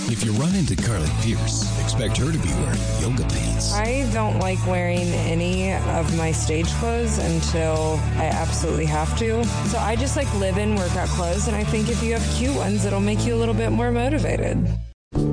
If you run into Carly Pierce, expect her to be wearing yoga pants. I don't like wearing any of my stage clothes until I absolutely have to. So I just like live in workout clothes, and I think if you have cute ones, it'll make you a little bit more motivated.